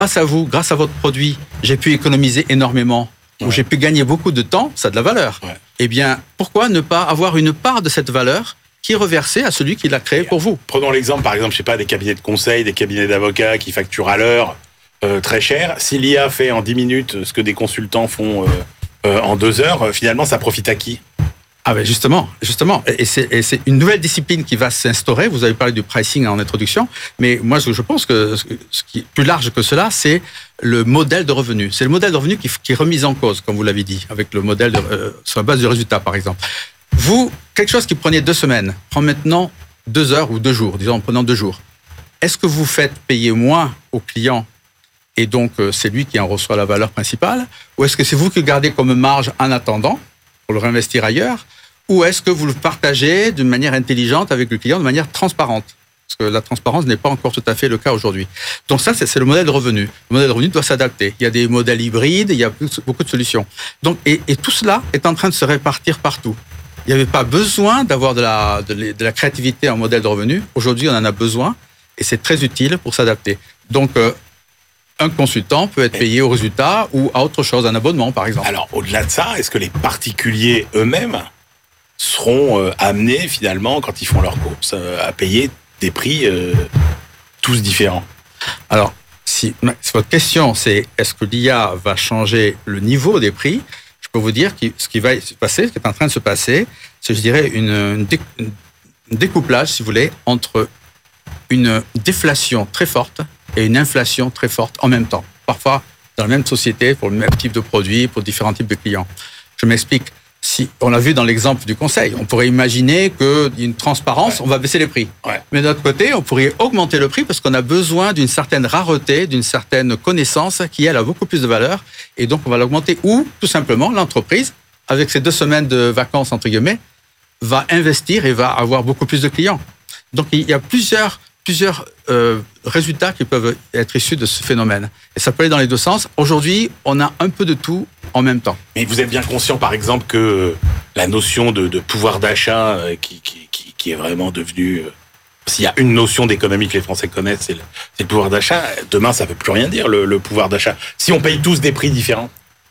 grâce à vous, grâce à votre produit, j'ai pu économiser énormément, ou j'ai pu gagner beaucoup de temps, ça a de la valeur. Ouais. Eh bien, pourquoi ne pas avoir une part de cette valeur qui est reversée à celui qui l'a créé pour vous? Prenons l'exemple, par exemple, je sais pas, des cabinets de conseil, des cabinets d'avocats qui facturent à l'heure très cher. Si l'IA fait en 10 minutes ce que des consultants font en 2 heures, finalement, ça profite à qui? Ah ben justement. Et c'est une nouvelle discipline qui va s'instaurer. Vous avez parlé du pricing en introduction, mais moi je pense que ce qui est plus large que cela, c'est le modèle de revenu. C'est le modèle de revenu qui est remis en cause, comme vous l'avez dit, avec le modèle sur la base du résultat, par exemple. Vous, quelque chose qui prenait 2 semaines, prend maintenant 2 heures ou 2 jours, disons en prenant 2 jours. Est-ce que vous faites payer moins au client et donc c'est lui qui en reçoit la valeur principale, ou est-ce que c'est vous qui gardez comme marge en attendant pour le réinvestir ailleurs, ou est-ce que vous le partagez d'une manière intelligente avec le client, de manière transparente? Parce que la transparence n'est pas encore tout à fait le cas aujourd'hui. Donc ça, c'est le modèle de revenu. Le modèle de revenu doit s'adapter. Il y a des modèles hybrides, il y a beaucoup de solutions. Donc, et tout cela est en train de se répartir partout. Il n'y avait pas besoin d'avoir de la créativité en modèle de revenu. Aujourd'hui, on en a besoin et c'est très utile pour s'adapter. Donc, un consultant peut être payé au résultat ou à autre chose, un abonnement par exemple. Alors, au-delà de ça, est-ce que les particuliers eux-mêmes seront amenés finalement, quand ils font leurs courses, à payer des prix tous différents? Alors, si votre question c'est est-ce que l'IA va changer le niveau des prix, je peux vous dire que ce qui va se passer, ce qui est en train de se passer, c'est, je dirais, un découplage, si vous voulez, entre une déflation très forte et une inflation très forte en même temps. Parfois, dans la même société, pour le même type de produit, pour différents types de clients. Je m'explique. Si on l'a vu dans l'exemple du conseil, on pourrait imaginer qu'une transparence, on va baisser les prix. Ouais. Mais d'un autre côté, on pourrait augmenter le prix parce qu'on a besoin d'une certaine rareté, d'une certaine connaissance qui, elle, a beaucoup plus de valeur. Et donc, on va l'augmenter. Ou, tout simplement, l'entreprise, avec ses 2 semaines de vacances, entre guillemets, va investir et va avoir beaucoup plus de clients. Donc, il y a plusieurs résultats qui peuvent être issus de ce phénomène. Et ça peut aller dans les 2 sens. Aujourd'hui, on a un peu de tout en même temps. Mais vous êtes bien conscient, par exemple, que la notion de pouvoir d'achat qui est vraiment devenue... S'il y a une notion d'économie que les Français connaissent, c'est le pouvoir d'achat. Demain, ça ne veut plus rien dire, le pouvoir d'achat. Si on paye tous des prix différents.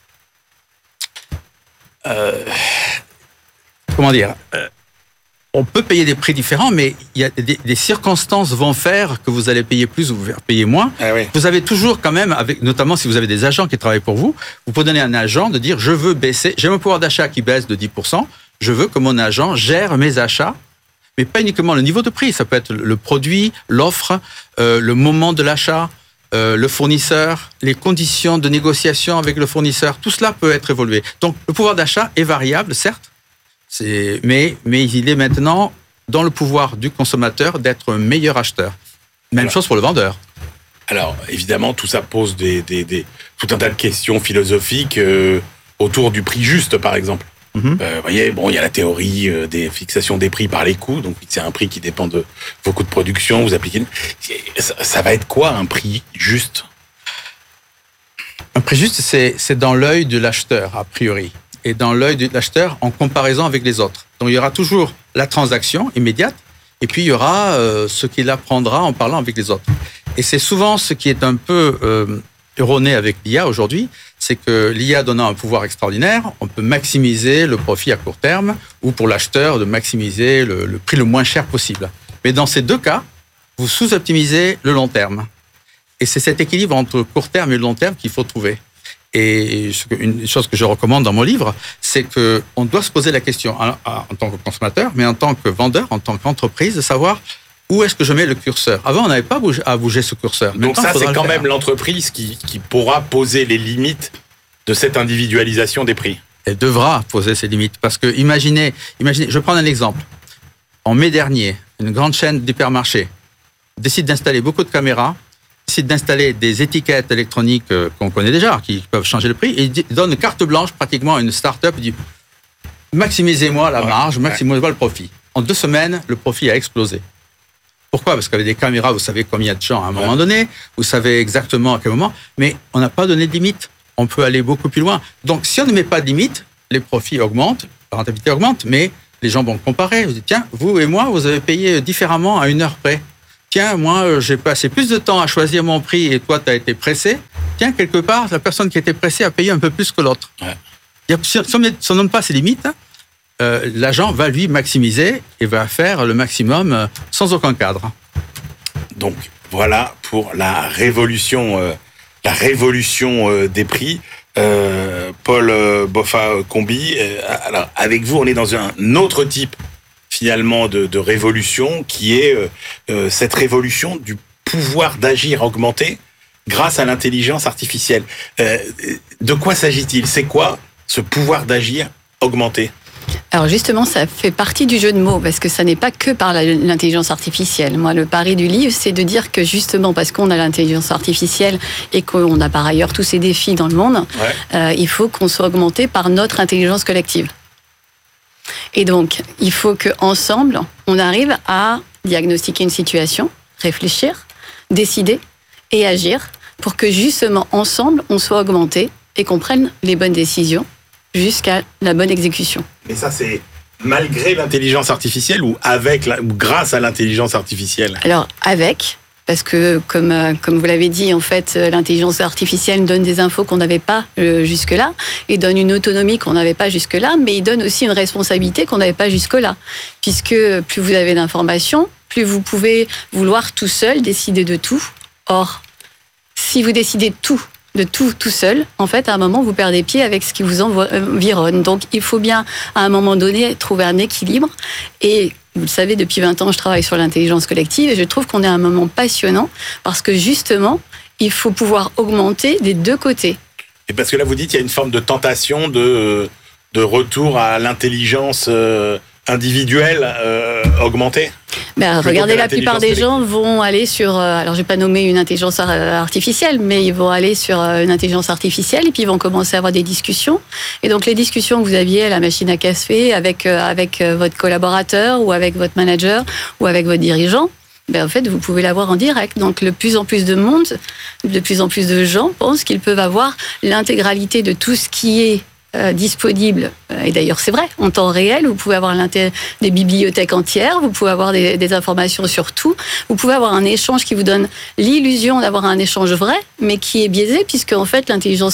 Comment dire on peut payer des prix différents, mais il y a des circonstances vont faire que vous allez payer plus ou vous payer moins. Ah oui. Vous avez toujours quand même, notamment si vous avez des agents qui travaillent pour vous, vous pouvez donner à un agent de dire je veux baisser, j'ai mon pouvoir d'achat qui baisse de 10%, je veux que mon agent gère mes achats, mais pas uniquement le niveau de prix, ça peut être le produit, l'offre, le moment de l'achat, le fournisseur, les conditions de négociation avec le fournisseur, tout cela peut être évolué. Donc le pouvoir d'achat est variable, certes, mais il est maintenant dans le pouvoir du consommateur d'être un meilleur acheteur. Même chose pour le vendeur. Alors, évidemment, tout ça pose tout un tas de questions philosophiques autour du prix juste, par exemple. Vous voyez, bon, il y a la théorie des fixations des prix par les coûts. Donc, c'est un prix qui dépend de vos coûts de production. Vous appliquez. Ça va être quoi un prix juste? Un prix juste, c'est dans l'œil de l'acheteur, a priori. Et dans l'œil de l'acheteur en comparaison avec les autres. Donc, il y aura toujours la transaction immédiate, et puis il y aura ce qu'il apprendra en parlant avec les autres. Et c'est souvent ce qui est un peu erroné avec l'IA aujourd'hui, c'est que l'IA donnant un pouvoir extraordinaire, on peut maximiser le profit à court terme, ou pour l'acheteur de maximiser le prix le moins cher possible. Mais dans ces 2 cas, vous sous-optimisez le long terme. Et c'est cet équilibre entre court terme et le long terme qu'il faut trouver. Et une chose que je recommande dans mon livre, c'est qu'on doit se poser la question en tant que consommateur, mais en tant que vendeur, en tant qu'entreprise, de savoir où est-ce que je mets le curseur. Avant, on n'avait pas à bouger ce curseur. Donc ça, c'est quand même l'entreprise qui pourra poser les limites de cette individualisation des prix. Elle devra poser ses limites. Parce que imaginez, je vais prendre un exemple. En mai dernier, une grande chaîne d'hypermarchés décide d'installer beaucoup de caméras, décide d'installer des étiquettes électroniques qu'on connaît déjà, qui peuvent changer le prix, et il donne carte blanche pratiquement à une start-up, il dit maximisez-moi la marge, maximisez-moi le profit. En 2 semaines, le profit a explosé. Pourquoi? Parce qu'avec des caméras, vous savez combien de gens à un moment donné, vous savez exactement à quel moment, mais on n'a pas donné de limite. On peut aller beaucoup plus loin. Donc, si on ne met pas de limite, les profits augmentent, la rentabilité augmente, mais les gens vont comparer. Vous dites, tiens, vous et moi, vous avez payé différemment à 1 heure près. tiens, moi, j'ai passé plus de temps à choisir mon prix et toi, tu as été pressé. Tiens, quelque part, la personne qui était pressée a payé un peu plus que l'autre. Ouais. Si on ne donne pas ses limites, l'agent va, lui, maximiser et va faire le maximum sans aucun cadre. Donc, voilà pour la révolution des prix. Paul Boffa-Combi, alors, avec vous, on est dans un autre type, finalement, de révolution, qui est cette révolution du pouvoir d'agir augmenté grâce à l'intelligence artificielle. De quoi s'agit-il ? C'est quoi ce pouvoir d'agir augmenté ? Alors justement, ça fait partie du jeu de mots, parce que ça n'est pas que par l'intelligence artificielle. Moi, le pari du livre, c'est de dire que justement, parce qu'on a l'intelligence artificielle et qu'on a par ailleurs tous ces défis dans le monde, il faut qu'on soit augmenté par notre intelligence collective. Et donc, il faut qu'ensemble, on arrive à diagnostiquer une situation, réfléchir, décider et agir pour que justement, ensemble, on soit augmenté et qu'on prenne les bonnes décisions jusqu'à la bonne exécution. Mais ça, c'est malgré l'intelligence artificielle ou ou grâce à l'intelligence artificielle ? Alors, avec, parce que comme vous l'avez dit, en fait, l'intelligence artificielle donne des infos qu'on n'avait pas jusque-là, et donne une autonomie qu'on n'avait pas jusque-là, mais il donne aussi une responsabilité qu'on n'avait pas jusque-là. Puisque plus vous avez d'informations, plus vous pouvez vouloir tout seul décider de tout. Or, si vous décidez de tout seul, en fait, à un moment, vous perdez pied avec ce qui vous environne. Donc, il faut bien, à un moment donné, trouver un équilibre. Et vous le savez, depuis 20 ans, je travaille sur l'intelligence collective et je trouve qu'on est à un moment passionnant parce que, justement, il faut pouvoir augmenter des deux côtés. Et parce que là, vous dites qu'il y a une forme de tentation de retour à l'intelligence individuelle augmentée. Regardez, la plupart des gens vont aller sur... alors, je vais pas nommer une intelligence artificielle, mais ils vont aller sur une intelligence artificielle et puis ils vont commencer à avoir des discussions. Et donc, les discussions que vous aviez à la machine à café avec votre collaborateur ou avec votre manager ou avec votre dirigeant, en fait, vous pouvez l'avoir en direct. Donc, de plus en plus de monde, de plus en plus de gens pensent qu'ils peuvent avoir l'intégralité de tout ce qui est disponible, et d'ailleurs c'est vrai, en temps réel, vous pouvez avoir des bibliothèques entières, vous pouvez avoir des informations sur tout, vous pouvez avoir un échange qui vous donne l'illusion d'avoir un échange vrai, mais qui est biaisé, puisque en fait l'intelligence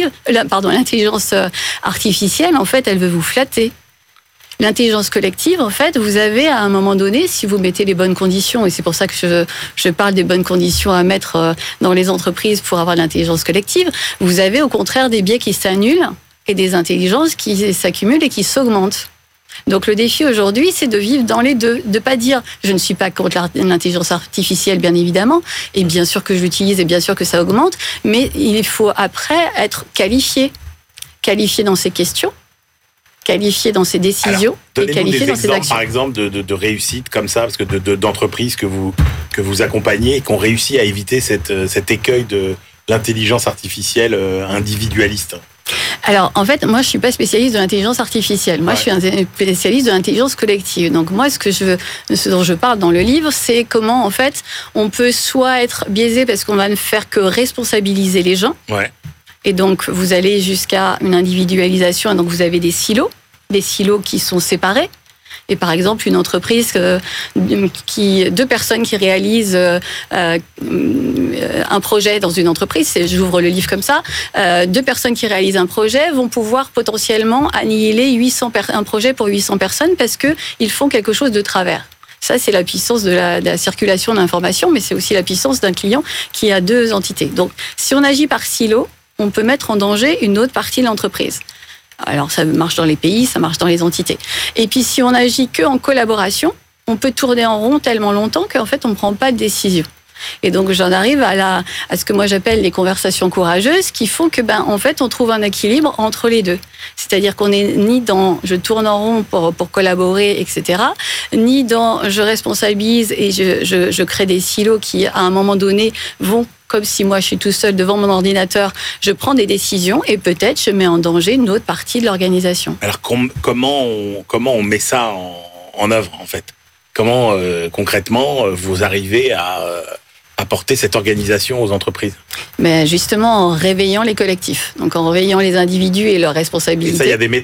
artificielle, en fait, elle veut vous flatter. L'intelligence collective, en fait, vous avez à un moment donné, si vous mettez les bonnes conditions, et c'est pour ça que je parle des bonnes conditions à mettre dans les entreprises pour avoir l'intelligence collective, vous avez au contraire des biais qui s'annulent et des intelligences qui s'accumulent et qui s'augmentent. Donc le défi aujourd'hui, c'est de vivre dans les deux, de pas dire je ne suis pas contre l'intelligence artificielle, bien évidemment, et bien sûr que je l'utilise et bien sûr que ça augmente, mais il faut après être qualifié dans ses questions, qualifié dans ses décisions. Alors, et qualifié dans ses actions. Par exemple, de réussite comme ça, parce que d'entreprises que vous accompagnez et qui ont réussi à éviter cet écueil de l'intelligence artificielle individualiste. Alors, en fait, moi, je suis pas spécialiste de l'intelligence artificielle. Moi, je suis un spécialiste de l'intelligence collective. Donc, moi, ce dont je parle dans le livre, c'est comment, en fait, on peut soit être biaisé parce qu'on va ne faire que responsabiliser les gens. Ouais. Et donc, vous allez jusqu'à une individualisation. Donc, vous avez des silos qui sont séparés. Et par exemple, une entreprise, deux personnes qui réalisent un projet dans une entreprise, j'ouvre le livre comme ça, deux personnes qui réalisent un projet vont pouvoir potentiellement annihiler un projet pour 800 personnes parce qu'ils font quelque chose de travers. Ça, c'est la puissance de la circulation d'informations, mais c'est aussi la puissance d'un client qui a deux entités. Donc, si on agit par silo, on peut mettre en danger une autre partie de l'entreprise. Alors, ça marche dans les pays, ça marche dans les entités. Et puis, si on agit qu'en collaboration, on peut tourner en rond tellement longtemps qu'en fait, on ne prend pas de décision. Et donc, j'en arrive à ce que moi j'appelle les conversations courageuses qui font que, en fait, on trouve un équilibre entre les deux. C'est-à-dire qu'on n'est ni dans je tourne en rond pour collaborer, etc., ni dans je responsabilise et je crée des silos qui, à un moment donné, vont comme si moi je suis tout seul devant mon ordinateur, je prends des décisions et peut-être je mets en danger une autre partie de l'organisation. Alors comment on met ça en œuvre en fait ? Comment concrètement vous arrivez à apporter cette organisation aux entreprises ? Mais justement en réveillant les collectifs, donc en réveillant les individus et leurs responsabilités. Et ça, il y a des méthodes ?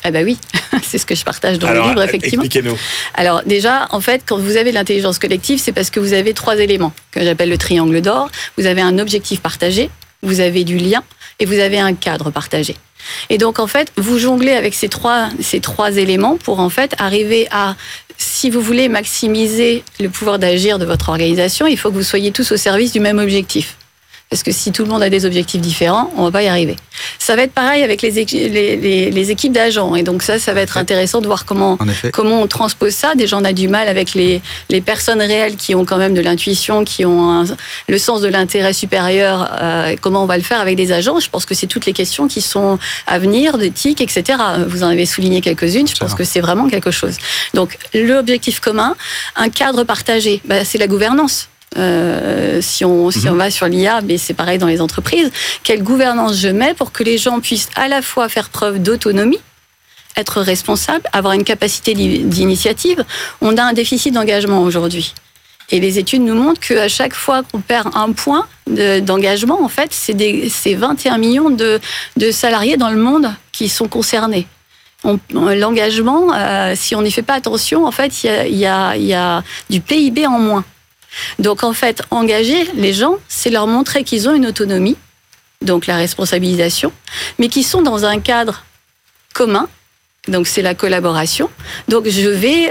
Eh ben oui, c'est ce que je partage dans le livre, effectivement. Expliquez-nous. Alors déjà, en fait, quand vous avez de l'intelligence collective, c'est parce que vous avez 3 éléments que j'appelle le triangle d'or. Vous avez un objectif partagé, vous avez du lien et vous avez un cadre partagé. Et donc, en fait, vous jonglez avec ces trois éléments pour, en fait, arriver à, si vous voulez maximiser le pouvoir d'agir de votre organisation, il faut que vous soyez tous au service du même objectif. Parce que si tout le monde a des objectifs différents, on ne va pas y arriver. Ça va être pareil avec les équipes d'agents. Et donc ça va être intéressant de voir comment on transpose ça. Déjà, on a du mal avec les personnes réelles qui ont quand même de l'intuition, qui ont le sens de l'intérêt supérieur. Comment on va le faire avec des agents? Je pense que c'est toutes les questions qui sont à venir, d'éthique, etc. Vous en avez souligné quelques-unes. Je pense que c'est vraiment quelque chose. Donc, l'objectif commun, un cadre partagé, c'est la gouvernance. Si on va sur l'IA, mais c'est pareil dans les entreprises, quelle gouvernance je mets pour que les gens puissent à la fois faire preuve d'autonomie, être responsables, avoir une capacité d'initiative. On a un déficit d'engagement aujourd'hui. Et les études nous montrent qu'à chaque fois qu'on perd un point d'engagement, en fait, c'est 21 millions de salariés dans le monde qui sont concernés. L'engagement, si on n'y fait pas attention, en fait, il y a du PIB en moins. Donc, en fait, engager les gens, c'est leur montrer qu'ils ont une autonomie, donc la responsabilisation, mais qu'ils sont dans un cadre commun, donc c'est la collaboration. Donc, il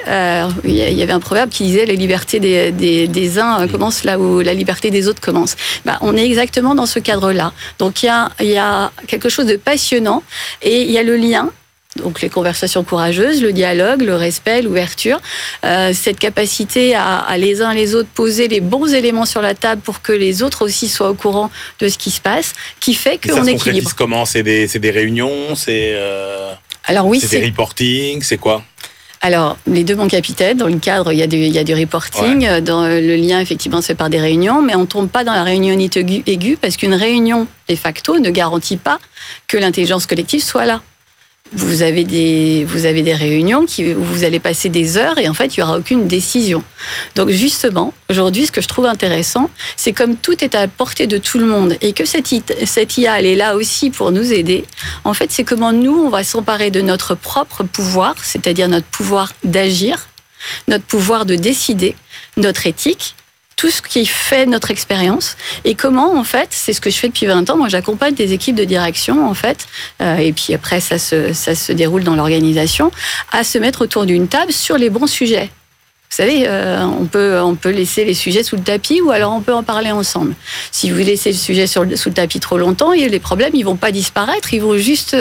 y avait un proverbe qui disait « la liberté des uns commence là où la liberté des autres commence ». On est exactement dans ce cadre-là. Donc, il y a quelque chose de passionnant et il y a le lien. Donc les conversations courageuses, le dialogue, le respect, l'ouverture, cette capacité à les uns les autres poser les bons éléments sur la table pour que les autres aussi soient au courant de ce qui se passe, qui fait qu'on équilibre. Ça se concrétise comment? C'est des réunions, Alors oui, c'est des reporting, c'est quoi? Alors, les deux bons capitaines, dans le cadre, il y a du reporting. Ouais. Dans le lien, effectivement, c'est par des réunions, mais on ne tombe pas dans la réunionnite aiguë parce qu'une réunion, de facto, ne garantit pas que l'intelligence collective soit là. Vous avez des réunions où vous allez passer des heures et en fait, il n'y aura aucune décision. Donc justement, aujourd'hui, ce que je trouve intéressant, c'est comme tout est à la portée de tout le monde et que cette IA, elle est là aussi pour nous aider. En fait, c'est comment nous, on va s'emparer de notre propre pouvoir, c'est-à-dire notre pouvoir d'agir, notre pouvoir de décider, notre éthique, tout ce qui fait notre expérience et comment, en fait, c'est ce que je fais depuis 20 ans. Moi, j'accompagne des équipes de direction, en fait, et puis après, ça se déroule dans l'organisation, à se mettre autour d'une table sur les bons sujets. Vous savez, on peut laisser les sujets sous le tapis ou alors on peut en parler ensemble. Si vous laissez le sujet sous le tapis trop longtemps, les problèmes, ils vont pas disparaître, ils vont juste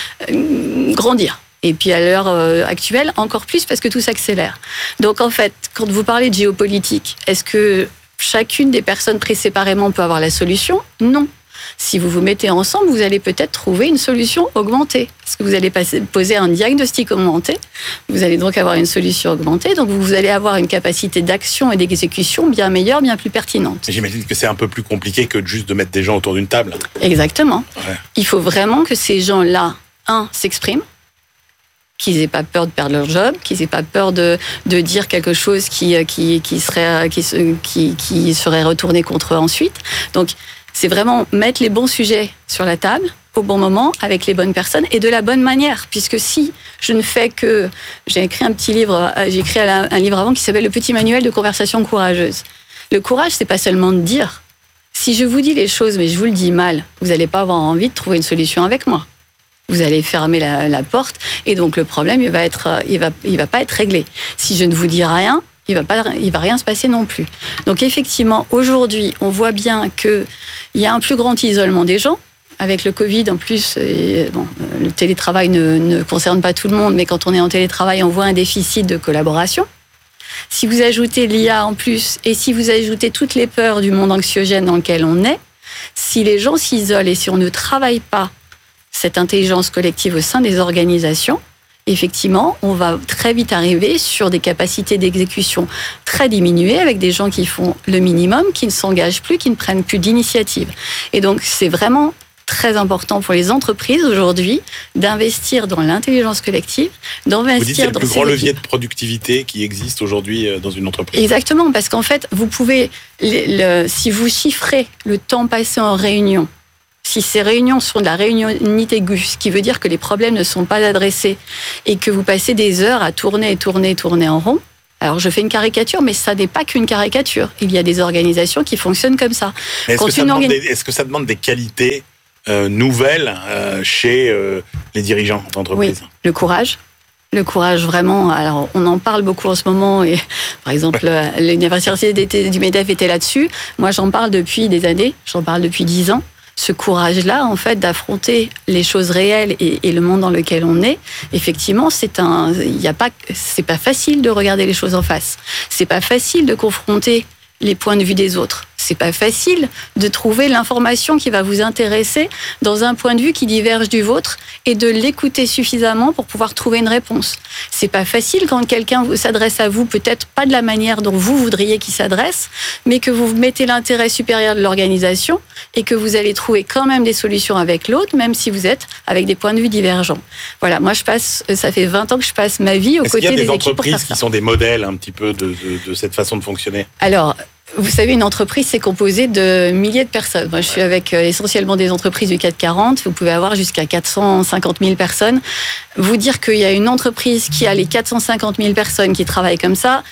grandir. Et puis à l'heure actuelle, encore plus parce que tout s'accélère. Donc en fait, quand vous parlez de géopolitique, est-ce que chacune des personnes prises séparément peut avoir la solution? Non. Si vous vous mettez ensemble, vous allez peut-être trouver une solution augmentée. Parce que vous allez poser un diagnostic augmenté, vous allez donc avoir une solution augmentée, donc vous allez avoir une capacité d'action et d'exécution bien meilleure, bien plus pertinente. J'imagine que c'est un peu plus compliqué que juste de mettre des gens autour d'une table. Exactement. Ouais. Il faut vraiment que ces gens-là, s'expriment, qu'ils n'aient pas peur de perdre leur job, qu'ils n'aient pas peur de dire quelque chose qui serait retourné contre eux ensuite. Donc, c'est vraiment mettre les bons sujets sur la table, au bon moment, avec les bonnes personnes et de la bonne manière. Puisque si je ne fais que... J'ai écrit un livre avant qui s'appelle « Le petit manuel de conversation courageuse ». Le courage, c'est pas seulement de dire. Si je vous dis les choses, mais je vous le dis mal, vous n'allez pas avoir envie de trouver une solution avec moi. Vous allez fermer la porte et donc le problème, il va pas être réglé. Si je ne vous dis rien, il va rien se passer non plus. Donc effectivement, aujourd'hui, on voit bien qu'il y a un plus grand isolement des gens. Avec le Covid, en plus, le télétravail ne concerne pas tout le monde, mais quand on est en télétravail, on voit un déficit de collaboration. Si vous ajoutez l'IA en plus, et si vous ajoutez toutes les peurs du monde anxiogène dans lequel on est, si les gens s'isolent et si on ne travaille pas cette intelligence collective au sein des organisations, effectivement, on va très vite arriver sur des capacités d'exécution très diminuées avec des gens qui font le minimum, qui ne s'engagent plus, qui ne prennent plus d'initiative. Et donc, c'est vraiment très important pour les entreprises aujourd'hui d'investir dans l'intelligence collective, d'investir dans... Vous dites c'est le plus grand levier de productivité qui existe aujourd'hui dans une entreprise. Exactement, parce qu'en fait, vous pouvez, si vous chiffrez le temps passé en réunion, si ces réunions sont de la réunionite aiguë, ce qui veut dire que les problèmes ne sont pas adressés et que vous passez des heures à tourner en rond, alors je fais une caricature, mais ça n'est pas qu'une caricature. Il y a des organisations qui fonctionnent comme ça. Est-ce que ça demande des qualités nouvelles chez les dirigeants d'entreprise? Oui, le courage. Le courage, vraiment. Alors, on en parle beaucoup en ce moment. Et, par exemple, l'université du MEDEF était là-dessus. Moi, j'en parle depuis des années. J'en parle depuis 10 ans. Ce courage-là, en fait, d'affronter les choses réelles et le monde dans lequel on est, effectivement, c'est pas facile de regarder les choses en face. C'est pas facile de confronter les points de vue des autres. C'est pas facile de trouver l'information qui va vous intéresser dans un point de vue qui diverge du vôtre et de l'écouter suffisamment pour pouvoir trouver une réponse. C'est pas facile quand quelqu'un s'adresse à vous, peut-être pas de la manière dont vous voudriez qu'il s'adresse, mais que vous mettez l'intérêt supérieur de l'organisation et que vous allez trouver quand même des solutions avec l'autre, même si vous êtes avec des points de vue divergents. Voilà, moi ça fait 20 ans que je passe ma vie aux côtés des équipes. Est-ce qu'il y a des entreprises qui sont des modèles un petit peu de cette façon de fonctionner? Alors, vous savez, une entreprise, c'est composé de milliers de personnes. Moi, je suis avec essentiellement des entreprises du CAC 40. Vous pouvez avoir jusqu'à 450 000 personnes. Vous dire qu'il y a une entreprise qui a les 450 000 personnes qui travaillent comme ça,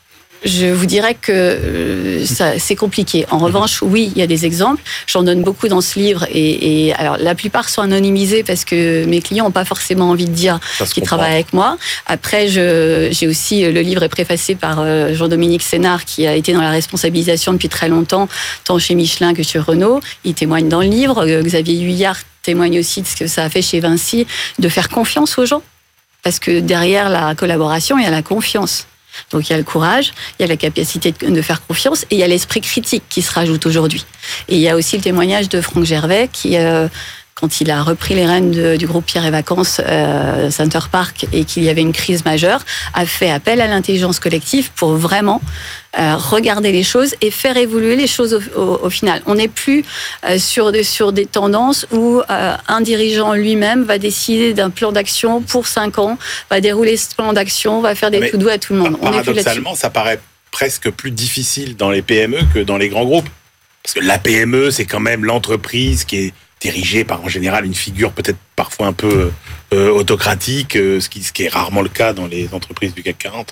je vous dirais que c'est compliqué. En revanche, oui, il y a des exemples. J'en donne beaucoup dans ce livre. Et alors, la plupart sont anonymisés parce que mes clients n'ont pas forcément envie de dire qu'ils travaillent avec moi. Après, j'ai aussi, le livre est préfacé par Jean-Dominique Sénard, qui a été dans la responsabilisation depuis très longtemps, tant chez Michelin que chez Renault. Il témoigne dans le livre. Xavier Huyard témoigne aussi de ce que ça a fait chez Vinci, de faire confiance aux gens. Parce que derrière la collaboration, il y a la confiance. Donc il y a le courage, il y a la capacité de faire confiance et il y a l'esprit critique qui se rajoute aujourd'hui. Et il y a aussi le témoignage de Franck Gervais qui, quand il a repris les rênes du groupe Pierre et Vacances Center Park et qu'il y avait une crise majeure, a fait appel à l'intelligence collective pour vraiment regarder les choses et faire évoluer les choses au final. On n'est plus sur des tendances où un dirigeant lui-même va décider d'un plan d'action pour 5 ans, va dérouler ce plan d'action, va faire des to-do à tout le monde. Paradoxalement, ça paraît presque plus difficile dans les PME que dans les grands groupes. Parce que la PME, c'est quand même l'entreprise qui est dirigée par, en général, une figure peut-être parfois un peu autocratique, ce qui est rarement le cas dans les entreprises du CAC 40.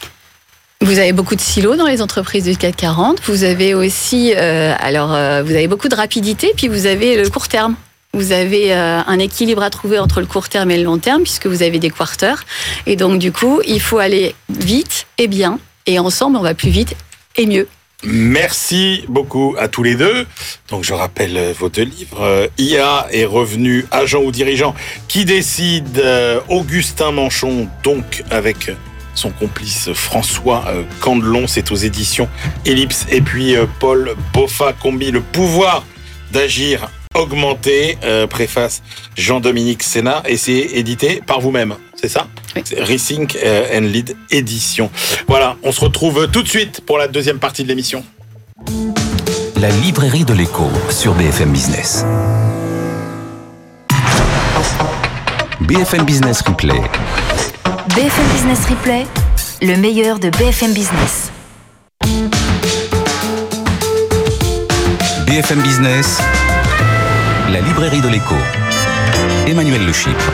Vous avez beaucoup de silos dans les entreprises du CAC 40. Vous avez aussi, vous avez beaucoup de rapidité, puis vous avez le court terme. Vous avez un équilibre à trouver entre le court terme et le long terme, puisque vous avez des quarters. Et donc, du coup, il faut aller vite et bien. Et ensemble, on va plus vite et mieux. Merci beaucoup à tous les deux. Donc, je rappelle vos 2 livres. IA est revenu, agent ou dirigeant qui décide. Augustin Manchon, donc, avec son complice François Candelon, c'est aux éditions Ellipse. Et puis Paul Boffa-Combi, le pouvoir d'agir augmenté, préface Jean-Dominique Sénard, et c'est édité par vous-même, c'est ça? Oui. C'est Rethink and Lead Édition. Voilà, on se retrouve tout de suite pour la deuxième partie de l'émission. La librairie de l'écho sur BFM Business. BFM Business Replay. BFM Business Replay, le meilleur de BFM Business. BFM Business, la librairie de l'écho. Emmanuel Le Chypre.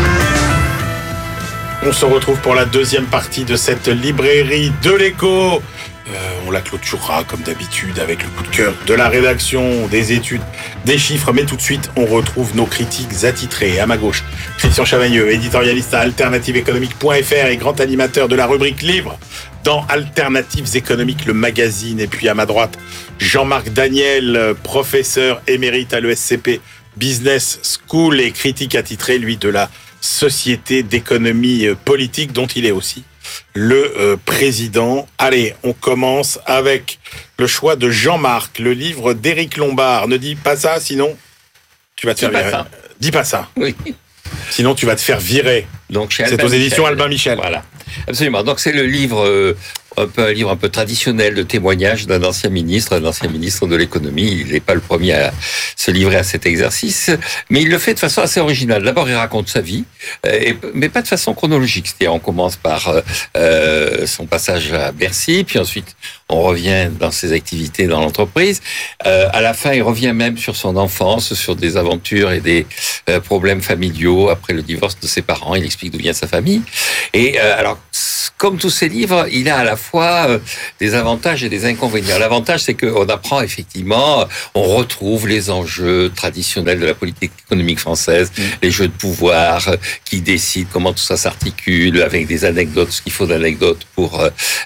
On se retrouve pour la deuxième partie de cette librairie de l'écho. On la clôturera comme d'habitude avec le coup de cœur de la rédaction, des études, des chiffres. Mais tout de suite, on retrouve nos critiques attitrés. À ma gauche, Christian Chavagneux, éditorialiste à alternativeéconomique.fr et grand animateur de la rubrique livre dans Alternatives économiques, le magazine. Et puis à ma droite, Jean-Marc Daniel, professeur émérite à l'ESCP Business School et critique attitré, lui, de la Société d'économie politique, dont il est aussi le président. Allez, on commence avec le choix de Jean-Marc, le livre d'Éric Lombard. Ne dis pas ça, sinon tu vas te faire virer. Dis pas ça. Oui. Sinon tu vas te faire virer. Donc chez c'est aux éditions Albin Michel. Voilà, absolument. Donc c'est le livre, un livre un peu traditionnel de témoignage d'un ancien ministre de l'économie. Il n'est pas le premier à se livrer à cet exercice, mais il le fait de façon assez originale. D'abord, il raconte sa vie, mais pas de façon chronologique. C'est-à-dire, on commence par son passage à Bercy, puis ensuite on revient dans ses activités dans l'entreprise. À la fin, il revient même sur son enfance, sur des aventures et des problèmes familiaux après le divorce de ses parents. Il explique d'où vient sa famille. Et alors, comme tous ces livres, il a à la fois des avantages et des inconvénients. L'avantage, c'est qu'on apprend effectivement, on retrouve les enjeux traditionnels de la politique économique française, les jeux de pouvoir, qui décident comment tout ça s'articule, avec des anecdotes, ce qu'il faut d'anecdotes pour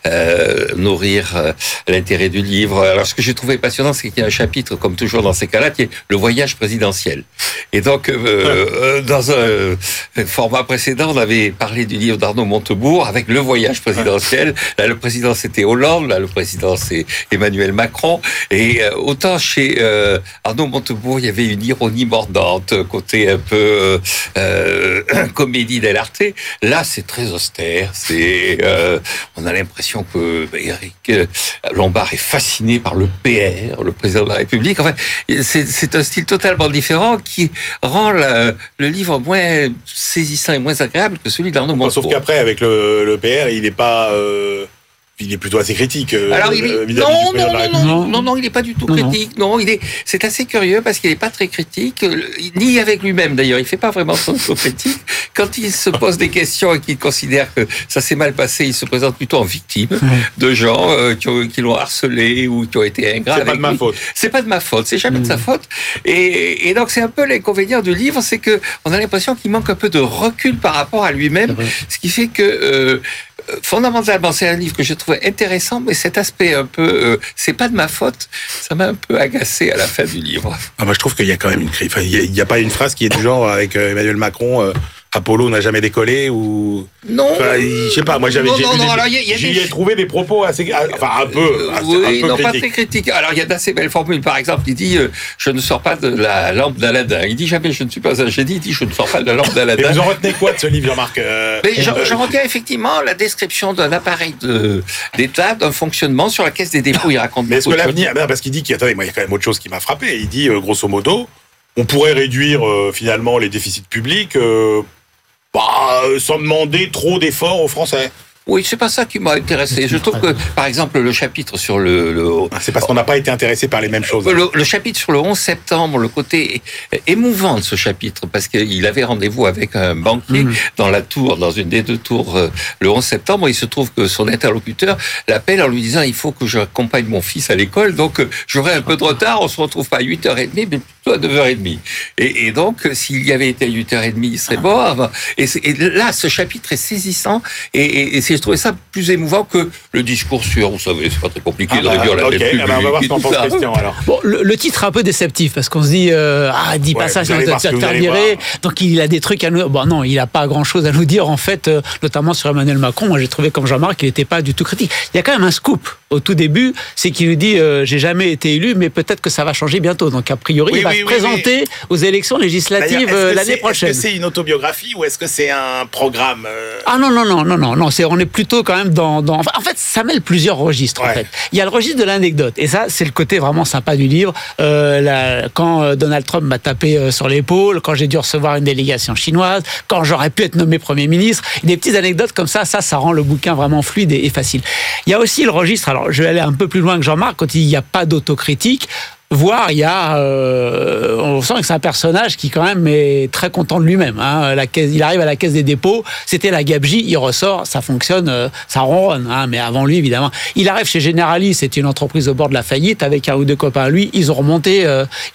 nourrir l'intérêt du livre. Alors, ce que j'ai trouvé passionnant, c'est qu'il y a un chapitre, comme toujours dans ces cas-là, qui est le voyage présidentiel. Et donc, dans un format précédent, on avait parlé du livre d'Arnaud Montebourg avec le voyage présidentiel. Là, le président, c'était Hollande. Là, le président, c'est Emmanuel Macron. Et autant chez Arnaud Montebourg, il y avait une ironie mordante, côté un peu comédie dell'arte. Là, c'est très austère. On a l'impression que Éric Lombard est fasciné par le PR, le président de la République. Enfin, c'est un style totalement différent qui rend le livre moins saisissant et moins agréable que celui d'Arnaud Montebourg. Sauf qu'après, avec le PR, il n'est pas... il est plutôt assez critique. Alors, non, il n'est pas du tout critique. Non, c'est assez curieux parce qu'il n'est pas très critique, ni avec lui-même d'ailleurs. Il fait pas vraiment son critique. Quand il se pose des questions et qu'il considère que ça s'est mal passé, il se présente plutôt en victime de gens qui l'ont harcelé ou qui ont été ingrats. C'est pas de ma faute. C'est pas de ma faute. C'est jamais de sa faute. Et donc c'est un peu l'inconvénient du livre, c'est que on a l'impression qu'il manque un peu de recul par rapport à lui-même, ce qui fait que fondamentalement, c'est un livre que je trouvais intéressant, mais cet aspect un peu, c'est pas de ma faute, ça m'a un peu agacé à la fin du livre. Ah, moi, je trouve qu'il y a quand même il n'y a pas une phrase qui est du genre avec Emmanuel Macron. Apollo n'a jamais décollé ou non, je sais pas, moi j'y ai trouvé des propos assez un peu pas très critiques. Alors il y a d'assez belles formules. Par exemple, il dit je ne sors pas de la lampe d'Aladin. Il dit jamais je ne suis pas un génie. Il dit je ne sors pas de la lampe d'Aladin. Mais vous en retenez quoi de ce livre, Jean-Marc? J'en retiens effectivement la description d'un appareil d'État, d'un fonctionnement sur la Caisse des dépôts. Il raconte. Mais est-ce que l'avenir, parce qu'il dit attendez, moi il y a quand même autre chose qui m'a frappé. Il dit grosso modo, on pourrait réduire finalement les déficits publics. Sans demander trop d'efforts aux Français. Oui, c'est pas ça qui m'a intéressé. Je trouve que, par exemple, le chapitre sur c'est parce qu'on n'a pas été intéressé par les mêmes choses. Le chapitre sur le 11 septembre, le côté émouvant de ce chapitre, parce qu'il avait rendez-vous avec un banquier dans la tour, dans une des deux tours, le 11 septembre. Il se trouve que son interlocuteur l'appelle en lui disant il faut que j'accompagne mon fils à l'école, donc j'aurai un peu de retard, on se retrouve pas à 8h30, mais plutôt à 9h30. Et donc, s'il y avait été à 8h30, il serait mort. Et là, ce chapitre est saisissant, et j'ai trouvé ça plus émouvant que le discours sur, vous savez, c'est pas très compliqué de réduire la dette publique. On va voir ce qu'en pense Christian, alors. Bon, le titre est un peu déceptif, parce qu'on se dit, dis pas ça, tu vas te faire virer. Donc il a des trucs à nous... Bon, non, il a pas grand-chose à nous dire, en fait, notamment sur Emmanuel Macron. Moi, j'ai trouvé, comme Jean-Marc, qu'il n'était pas du tout critique. Il y a quand même un scoop au tout début, c'est qu'il nous dit, j'ai jamais été élu, mais peut-être que ça va changer bientôt. Donc, a priori, il va se présenter aux élections législatives l'année prochaine. Est-ce que c'est une autobiographie ou est-ce que c'est un programme Ah non, on est plutôt quand même dans... En fait, ça mêle plusieurs registres, en fait. Il y a le registre de l'anecdote, et ça, c'est le côté vraiment sympa du livre. Quand Donald Trump m'a tapé sur l'épaule, quand j'ai dû recevoir une délégation chinoise, quand j'aurais pu être nommé Premier ministre, des petites anecdotes comme ça rend le bouquin vraiment fluide et facile. Il y a aussi le registre, alors je vais aller un peu plus loin que Jean-Marc, quand il n'y a pas d'autocritique, voire il y a, on sent que c'est un personnage qui quand même est très content de lui-même. Il arrive à la Caisse des dépôts, c'était la gabegie, il ressort, ça fonctionne, ça ronronne. Mais avant lui, évidemment, il arrive chez Generali, c'est une entreprise au bord de la faillite, avec un ou deux copains à lui, ils ont remonté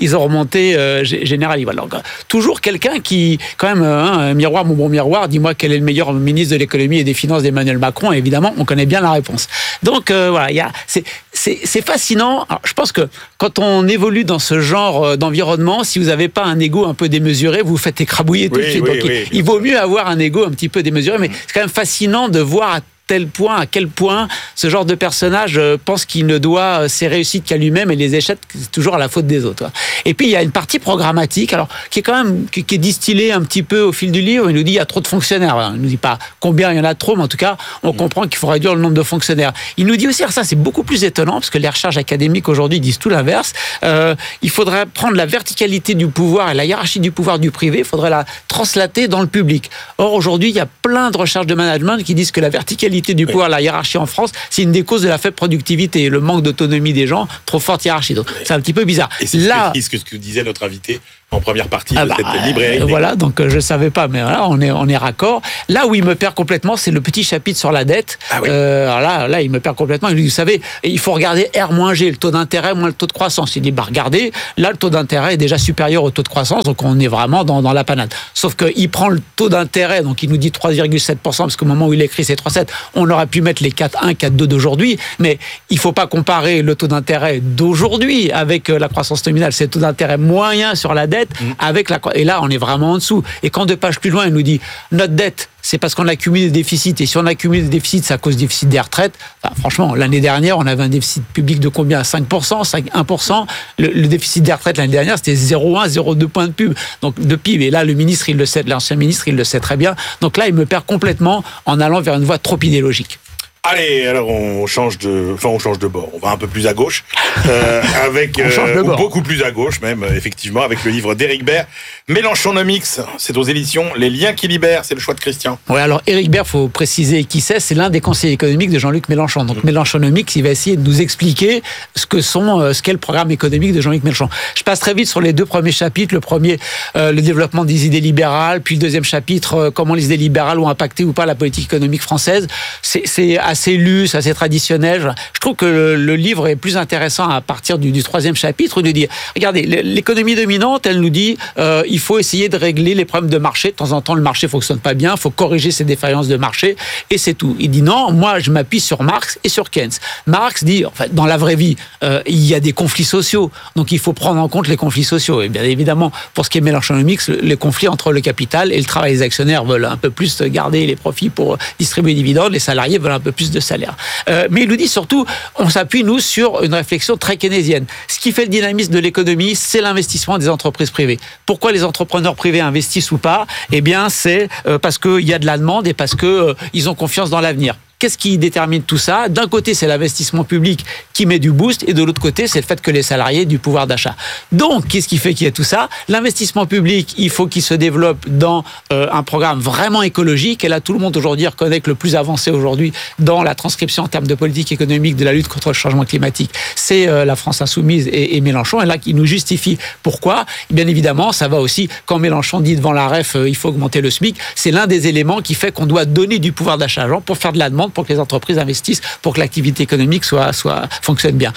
Generali. Voilà. Donc, toujours quelqu'un qui, quand même, miroir, mon bon miroir, dis-moi quel est le meilleur ministre de l'économie et des finances d'Emmanuel Macron. Et évidemment, on connaît bien la réponse. Donc voilà, c'est fascinant. Alors, je pense que quand on évolue dans ce genre d'environnement, si vous n'avez pas un ego un peu démesuré, vous vous faites écrabouiller tout de suite. Donc, il vaut mieux avoir un ego un petit peu démesuré, mais c'est quand même fascinant de voir à quel point ce genre de personnage pense qu'il ne doit ses réussites qu'à lui-même et les échecs, c'est toujours à la faute des autres. Et puis, il y a une partie programmatique, alors, qui est quand même, qui est distillée un petit peu au fil du livre. Il nous dit, il y a trop de fonctionnaires. Il nous dit pas combien il y en a trop, mais en tout cas, on comprend qu'il faut réduire le nombre de fonctionnaires. Il nous dit aussi, alors ça, c'est beaucoup plus étonnant, parce que les recherches académiques aujourd'hui disent tout l'inverse. Il faudrait prendre la verticalité du pouvoir et la hiérarchie du pouvoir du privé, il faudrait la translater dans le public. Or, aujourd'hui, il y a plein de recherches de management qui disent que la verticalité stabilité du pouvoir, la hiérarchie en France, c'est une des causes de la faible productivité et le manque d'autonomie des gens, trop forte hiérarchie. Donc, c'est un petit peu bizarre. Et c'est ce que disait notre invité en première partie de cette librairie. Voilà, donc je savais pas, mais voilà, on est raccord. Là où il me perd complètement, c'est le petit chapitre sur la dette. Ah oui. Alors là, il me perd complètement. Il dit, vous savez, il faut regarder R-G, le taux d'intérêt moins le taux de croissance. Il dit, regardez, là, le taux d'intérêt est déjà supérieur au taux de croissance, donc on est vraiment dans la panade. Sauf qu'il prend le taux d'intérêt, donc il nous dit 3,7%, parce qu'au moment où il écrit c'est 3,7%, on aurait pu mettre les 4,1, 4,2 d'aujourd'hui, mais il faut pas comparer le taux d'intérêt d'aujourd'hui avec la croissance nominale. C'est le taux d'intérêt moyen sur la dette, et là, on est vraiment en dessous. Et quand 2 pages plus loin, il nous dit, notre dette, c'est parce qu'on accumule des déficits. Et si on accumule des déficits, c'est à cause du déficit des retraites. Enfin, franchement, l'année dernière, on avait un déficit public de combien? 5%, 1%. Le déficit des retraites l'année dernière, c'était 0,1, 0,2 points de PIB. Et là, le ministre, il le sait, l'ancien ministre, il le sait très bien. Donc là, il me perd complètement en allant vers une voie trop idéologique. Allez, alors on change de bord. On va un peu plus à gauche, avec beaucoup plus à gauche même, effectivement, avec le livre d'Éric Baird, Mélenchonomics. C'est aux éditions Les Liens qui libèrent. C'est le choix de Christian. Oui, alors Éric Baird, faut préciser qui c'est l'un des conseillers économiques de Jean-Luc Mélenchon. Donc Mélenchonomics, il va essayer de nous expliquer ce qu'est le programme économique de Jean-Luc Mélenchon. Je passe très vite sur les 2 premiers chapitres. Le premier, le développement des idées libérales, puis le deuxième chapitre, comment les idées libérales ont impacté ou pas la politique économique française. C'est assez lu, c'est assez traditionnel. Je trouve que le livre est plus intéressant à partir du 3e chapitre, où il nous dit, regardez, l'économie dominante, elle nous dit, il faut essayer de régler les problèmes de marché. De temps en temps, le marché fonctionne pas bien, il faut corriger ces défaillances de marché, et c'est tout. Il dit non, moi, je m'appuie sur Marx et sur Keynes. Marx dit, en fait, dans la vraie vie, il y a des conflits sociaux, donc il faut prendre en compte les conflits sociaux. Et bien évidemment, pour ce qui est Mélenchonomics, les conflits entre le capital et le travail, les actionnaires veulent un peu plus garder les profits pour distribuer les dividendes, les salariés veulent un peu plus de salaire. Mais il nous dit surtout, on s'appuie, nous, sur une réflexion très keynésienne. Ce qui fait le dynamisme de l'économie, c'est l'investissement des entreprises privées. Pourquoi les entrepreneurs privés investissent ou pas? Eh bien, c'est parce qu'il y a de la demande et parce qu'ils ont confiance dans l'avenir. Qu'est-ce qui détermine tout ça? D'un côté, c'est l'investissement public qui met du boost, et de l'autre côté, c'est le fait que les salariés aient du pouvoir d'achat. Donc, qu'est-ce qui fait qu'il y a tout ça? L'investissement public, il faut qu'il se développe dans un programme vraiment écologique. Et là, tout le monde aujourd'hui reconnaît que le plus avancé aujourd'hui dans la transcription en termes de politique économique de la lutte contre le changement climatique, c'est la France Insoumise et Mélenchon. Et là, qui nous justifie pourquoi. Et bien évidemment, ça va aussi, quand Mélenchon dit devant la REF, il faut augmenter le SMIC, c'est l'un des éléments qui fait qu'on doit donner du pouvoir d'achat aux gens pour faire de la demande, pour que les entreprises investissent, pour que l'activité économique fonctionne bien.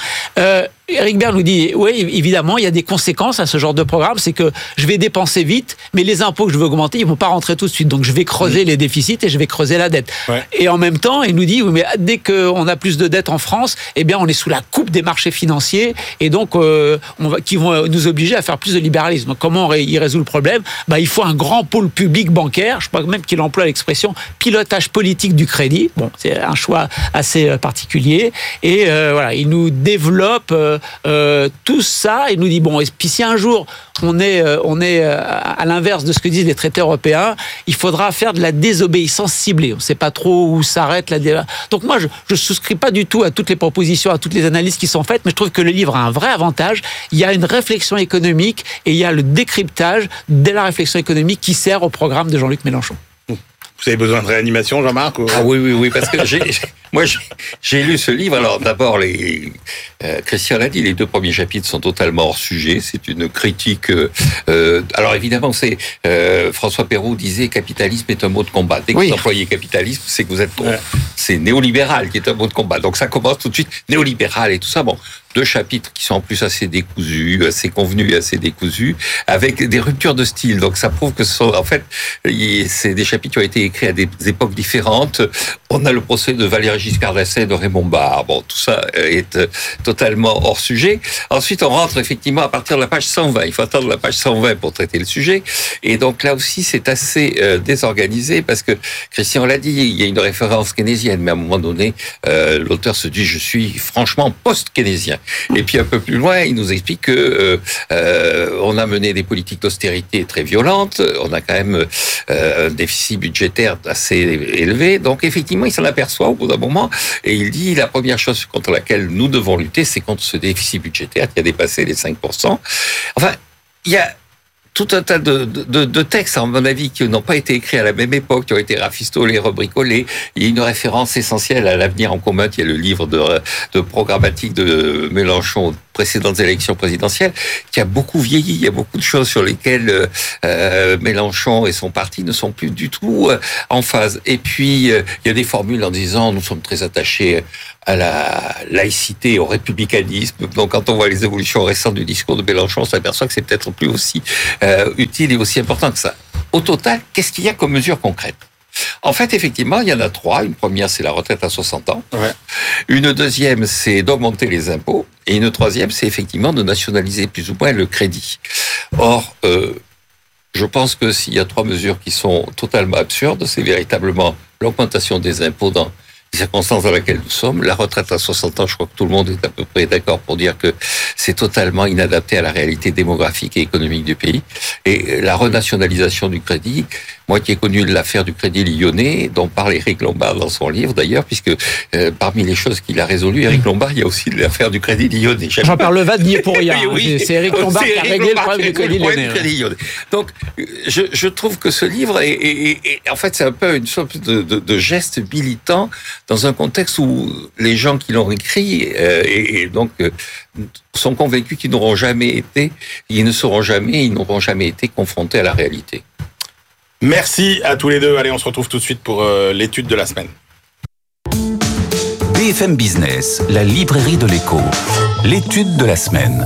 Éric Baird nous dit, oui, évidemment, il y a des conséquences à ce genre de programme, c'est que je vais dépenser vite, mais les impôts que je veux augmenter, ils vont pas rentrer tout de suite. Donc, je vais creuser les déficits et je vais creuser la dette. Ouais. Et en même temps, il nous dit, oui, mais dès qu'on a plus de dettes en France, eh bien, on est sous la coupe des marchés financiers, et donc, qui vont nous obliger à faire plus de libéralisme. Donc, comment il résout le problème? Il faut un grand pôle public bancaire. Je crois même qu'il emploie l'expression pilotage politique du crédit. Bon, c'est un choix assez particulier. Et voilà, il nous développe tout ça, il nous dit bon, et puis si un jour on est à l'inverse de ce que disent les traités européens, il faudra faire de la désobéissance ciblée. On ne sait pas trop où s'arrête la désobéissance. Donc moi, je souscris pas du tout à toutes les propositions, à toutes les analyses qui sont faites, mais je trouve que le livre a un vrai avantage. Il y a une réflexion économique et il y a le décryptage de la réflexion économique qui sert au programme de Jean-Luc Mélenchon. Vous avez besoin de réanimation, Jean-Marc ou... Ah oui, parce que j'ai lu ce livre. Alors d'abord, Christian l'a dit, les 2 premiers chapitres sont totalement hors sujet. C'est une critique. Alors évidemment, c'est François Pérou disait capitalisme est un mot de combat. Dès que vous employez capitalisme, c'est que vous êtes contre. Ouais. C'est néolibéral qui est un mot de combat. Donc ça commence tout de suite néolibéral et tout ça. Bon. 2 chapitres qui sont en plus assez décousus, assez convenus et assez décousus, avec des ruptures de style. Donc ça prouve que en fait, c'est des chapitres qui ont été écrits à des époques différentes. On a le procès de Valéry Giscard d'Estaing, de Raymond Barre. Bon, tout ça est totalement hors sujet. Ensuite, on rentre effectivement à partir de la page 120. Il faut attendre la page 120 pour traiter le sujet. Et donc là aussi, c'est assez désorganisé parce que, Christian l'a dit, il y a une référence keynésienne, mais à un moment donné, l'auteur se dit, je suis franchement post-keynésien. Et puis un peu plus loin, il nous explique que on a mené des politiques d'austérité très violentes, on a quand même un déficit budgétaire assez élevé, donc effectivement il s'en aperçoit au bout d'un moment, et il dit la première chose contre laquelle nous devons lutter, c'est contre ce déficit budgétaire qui a dépassé les 5%. Enfin, il y a tout un tas de textes, à mon avis, qui n'ont pas été écrits à la même époque, qui ont été rafistolés, rebricolés. Il y a une référence essentielle à l'avenir en commun, qui est le livre de programmatique de Mélenchon, précédentes élections présidentielles, qui a beaucoup vieilli. Il y a beaucoup de choses sur lesquelles Mélenchon et son parti ne sont plus du tout en phase. Et puis, il y a des formules en disant, nous sommes très attachés à la laïcité, au républicanisme. Donc, quand on voit les évolutions récentes du discours de Mélenchon, on s'aperçoit que c'est peut-être plus aussi utile et aussi important que ça. Au total, qu'est-ce qu'il y a comme mesure concrète ? En fait, effectivement, il y en a 3. Une première, c'est la retraite à 60 ans. Ouais. Une deuxième, c'est d'augmenter les impôts. Et une troisième, c'est effectivement de nationaliser plus ou moins le crédit. Or, je pense que s'il y a 3 mesures qui sont totalement absurdes, c'est véritablement l'augmentation des impôts dans les circonstances dans lesquelles nous sommes. La retraite à 60 ans, je crois que tout le monde est à peu près d'accord pour dire que c'est totalement inadapté à la réalité démographique et économique du pays. Et la renationalisation du crédit, moi qui ai connu l'affaire du Crédit Lyonnais, dont parle Éric Lombard dans son livre d'ailleurs, puisque parmi les choses qu'il a résolues, Éric Lombard, il y a aussi l'affaire du Crédit Lyonnais. Jean-Pierre Levade n'y est pour rien. Oui, c'est Éric Lombard qui a réglé le problème du Crédit Lyonnais. Donc, je trouve que ce livre est en fait, c'est un peu une sorte de geste militant dans un contexte où les gens qui l'ont écrit et donc sont convaincus qu'ils n'auront jamais été, ils n'auront jamais été confrontés à la réalité. Merci à tous les deux. Allez, on se retrouve tout de suite pour l'étude de la semaine. BFM Business, la librairie de l'écho. L'étude de la semaine.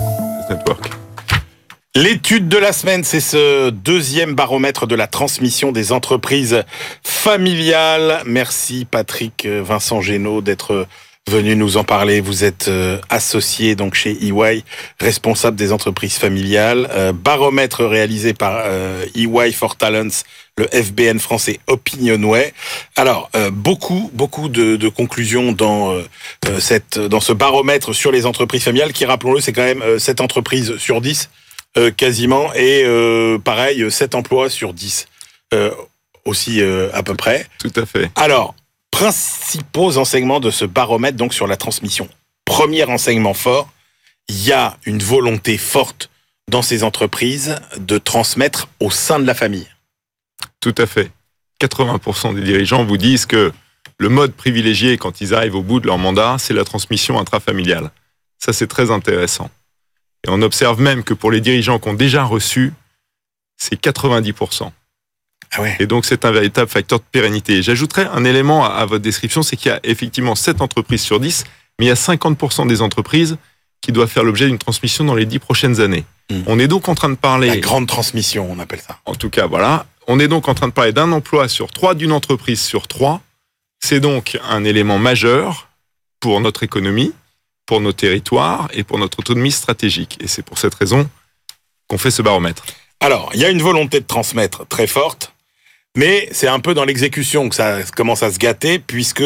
L'étude de la semaine, c'est ce 2e baromètre de la transmission des entreprises familiales. Merci Patrick Vincent Génaud d'être venu nous en parler. Vous êtes associé donc chez EY, responsable des entreprises familiales. Baromètre réalisé par EY for Talents, le FBN français Opinionway. Alors, beaucoup de conclusions dans ce baromètre sur les entreprises familiales qui, rappelons-le, c'est quand même 7 entreprises sur 10 quasiment, et pareil, 7 emplois sur 10 aussi à peu près. Tout à fait. Alors, principaux enseignements de ce baromètre donc sur la transmission. Premier enseignement fort, il y a une volonté forte dans ces entreprises de transmettre au sein de la famille. Tout à fait. 80% des dirigeants vous disent que le mode privilégié quand ils arrivent au bout de leur mandat, c'est la transmission intrafamiliale. Ça, c'est très intéressant. Et on observe même que pour les dirigeants qui ont déjà reçu, c'est 90%. Ah ouais. Et donc, c'est un véritable facteur de pérennité. J'ajouterais un élément à votre description, c'est qu'il y a effectivement 7 entreprises sur 10, mais il y a 50% des entreprises qui doivent faire l'objet d'une transmission dans les 10 prochaines années. On est donc en train de parler... La grande transmission, on appelle ça. En tout cas, voilà. On est donc en train de parler d'un emploi sur 3, d'une entreprise sur 3. C'est donc un élément majeur pour notre économie, pour nos territoires et pour notre autonomie stratégique. Et c'est pour cette raison qu'on fait ce baromètre. Alors, il y a une volonté de transmettre très forte, mais c'est un peu dans l'exécution que ça commence à se gâter, puisque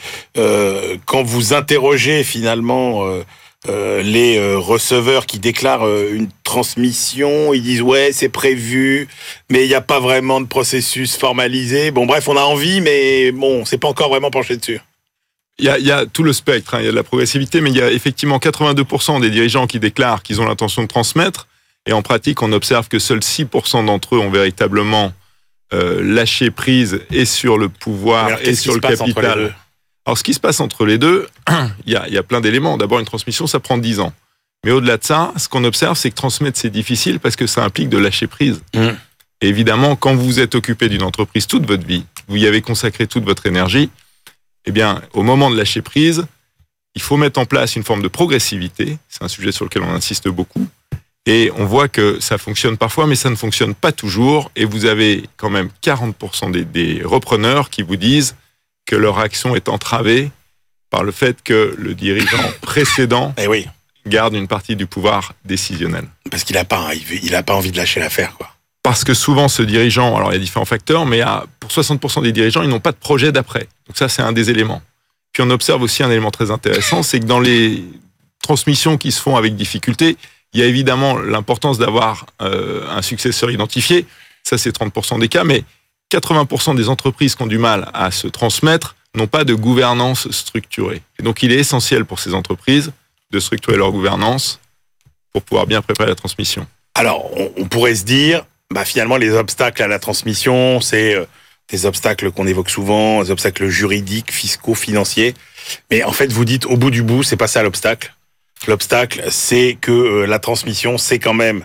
quand vous interrogez finalement les receveurs qui déclarent une transmission, ils disent ouais, c'est prévu, mais il n'y a pas vraiment de processus formalisé. Bon, bref, on a envie, mais bon, c'est pas encore vraiment penché dessus. Il y a tout le spectre, il y a de la progressivité, mais il y a effectivement 82% des dirigeants qui déclarent qu'ils ont l'intention de transmettre, et en pratique, on observe que seuls 6% d'entre eux ont véritablement lâché prise et sur le pouvoir et sur le capital. Alors, ce qui se passe entre les deux, il y a plein d'éléments. D'abord, une transmission, ça prend 10 ans. Mais au-delà de ça, ce qu'on observe, c'est que transmettre, c'est difficile parce que ça implique de lâcher prise. Et évidemment, quand vous êtes occupé d'une entreprise toute votre vie, vous y avez consacré toute votre énergie, eh bien, au moment de lâcher prise, il faut mettre en place une forme de progressivité. C'est un sujet sur lequel on insiste beaucoup. Et on voit que ça fonctionne parfois, mais ça ne fonctionne pas toujours. Et vous avez quand même 40% des repreneurs qui vous disent que leur action est entravée par le fait que le dirigeant précédent garde une partie du pouvoir décisionnel. Parce qu'il n'a pas envie de lâcher l'affaire, quoi. Parce que souvent, ce dirigeant, alors il y a différents facteurs, mais pour 60% des dirigeants, ils n'ont pas de projet d'après. Donc ça, c'est un des éléments. Puis on observe aussi un élément très intéressant, c'est que dans les transmissions qui se font avec difficulté, il y a évidemment l'importance d'avoir un successeur identifié. Ça, c'est 30% des cas, mais 80% des entreprises qui ont du mal à se transmettre n'ont pas de gouvernance structurée. Et donc, il est essentiel pour ces entreprises de structurer leur gouvernance pour pouvoir bien préparer la transmission. Alors, on pourrait se dire, finalement, les obstacles à la transmission, c'est des obstacles qu'on évoque souvent, des obstacles juridiques, fiscaux, financiers. Mais en fait, vous dites, au bout du bout, c'est pas ça l'obstacle. L'obstacle, c'est que la transmission, c'est quand même